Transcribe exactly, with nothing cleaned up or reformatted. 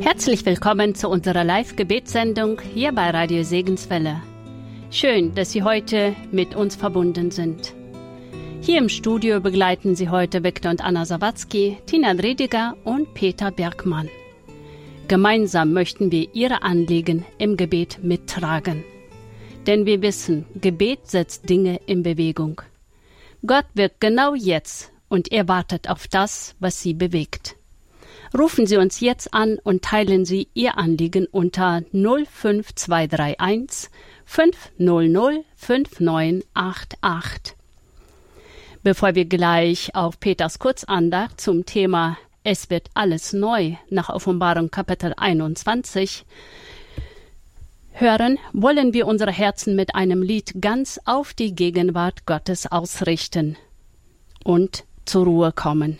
Herzlich willkommen zu unserer Live-Gebetssendung hier bei Radio Segenswelle. Schön, dass Sie heute mit uns verbunden sind. Hier im Studio begleiten Sie heute Viktor und Anna Sawatzki, Tina Rediger und Peter Bergmann. Gemeinsam möchten wir Ihre Anliegen im Gebet mittragen. Denn wir wissen, Gebet setzt Dinge in Bewegung. Gott wirkt genau jetzt und er wartet auf das, was Sie bewegt. Rufen Sie uns jetzt an und teilen Sie Ihr Anliegen unter null fünf zwei drei eins fünf null null fünf neun acht acht. Bevor wir gleich auf Peters Kurzandacht zum Thema Es wird alles neu nach Offenbarung Kapitel einundzwanzig hören, wollen wir unsere Herzen mit einem Lied ganz auf die Gegenwart Gottes ausrichten und zur Ruhe kommen.